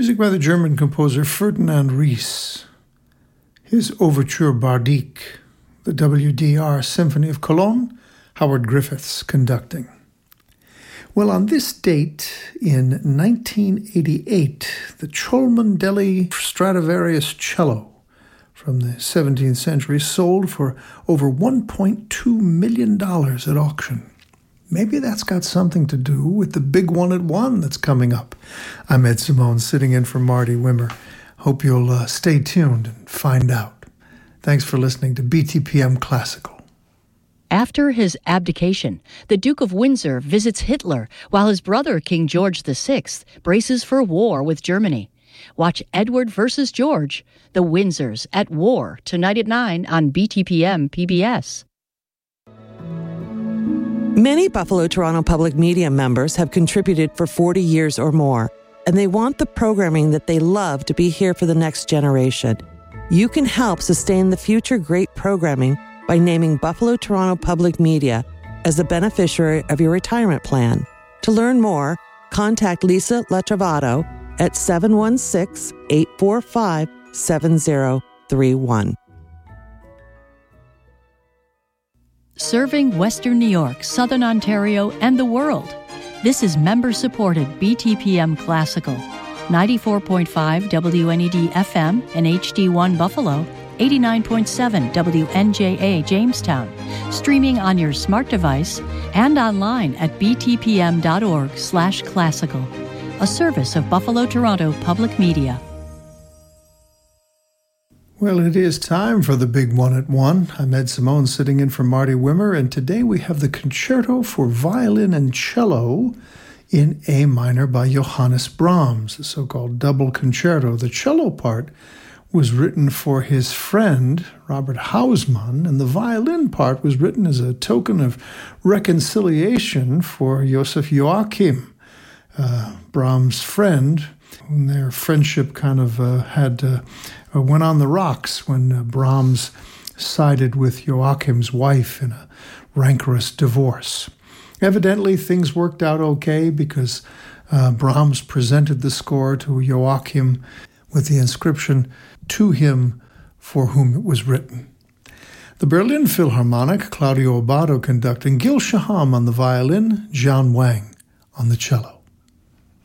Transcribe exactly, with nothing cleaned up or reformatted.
Music by the German composer Ferdinand Ries. His Overture Bardique, the W D R Symphony of Cologne, Howard Griffiths conducting. Well, on this date in nineteen eighty-eight, the Cholmondeley Stradivarius cello from the seventeenth century sold for over one point two million dollars at auction. Maybe that's got something to do with the big one at one that's coming up. I'm Ed Simone, sitting in for Marty Wimmer. Hope you'll uh, stay tuned and find out. Thanks for listening to B T P M Classical. After his abdication, the Duke of Windsor visits Hitler while his brother, King George the Sixth, braces for war with Germany. Watch Edward versus George, the Windsors at War, tonight at nine on B T P M P B S. Many Buffalo Toronto Public Media members have contributed for forty years or more, and they want the programming that they love to be here for the next generation. You can help sustain the future great programming by naming Buffalo Toronto Public Media as the beneficiary of your retirement plan. To learn more, contact Lisa Latrovato at seven one six, eight four five, seven zero three one. Serving Western New York, Southern Ontario, and the world. This is member-supported B T P M Classical. ninety-four point five W N E D F M and H D one Buffalo, eighty-nine point seven W N J A Jamestown, streaming on your smart device and online at btpm.org slash classical, a service of Buffalo Toronto Public Media. Well, it is time for the big one at one. I'm Ed Simone, sitting in for Marty Wimmer, and today we have the Concerto for Violin and Cello in A minor by Johannes Brahms, the so-called double concerto. The cello part was written for his friend, Robert Hausmann, and the violin part was written as a token of reconciliation for Joseph Joachim, uh, Brahms' friend, when their friendship kind of uh, had uh, went on the rocks when uh, Brahms sided with Joachim's wife in a rancorous divorce. Evidently, things worked out okay because uh, Brahms presented the score to Joachim with the inscription, "To him for whom it was written." The Berlin Philharmonic, Claudio Abbado conducting, Gil Shaham on the violin, John Wang on the cello.